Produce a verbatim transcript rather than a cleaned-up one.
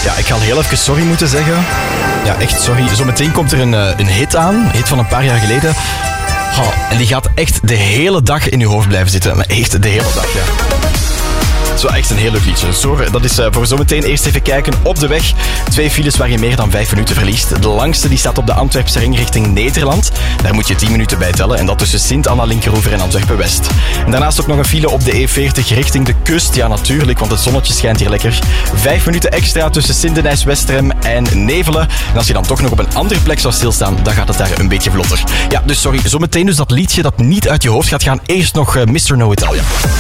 Ja, ik ga al heel even sorry moeten zeggen. Ja, echt sorry. Zometeen komt er een, een hit aan. Een hit van een paar jaar geleden. Oh, en die gaat echt de hele dag in je hoofd blijven zitten. Maar echt de hele dag, ja. Het is wel echt een heel leuk liedje. Sorry, dat is uh, voor zometeen. Eerst even kijken op de weg. Twee files waar je meer dan vijf minuten verliest. De langste die staat op de Antwerpse ring richting Nederland. Daar moet je tien minuten bij tellen. En dat tussen Sint-Anna, Linkeroever en Antwerpen-West. En daarnaast ook nog een file op de E veertig richting de kust. Ja, natuurlijk, want het zonnetje schijnt hier lekker. Vijf minuten extra tussen Sint-Denijs-Westerem en Nevelen. En als je dan toch nog op een andere plek zou stilstaan, dan gaat het daar een beetje vlotter. Ja, dus sorry. Zometeen dus dat liedje dat niet uit je hoofd gaat gaan. Eerst nog uh, mister No Italia.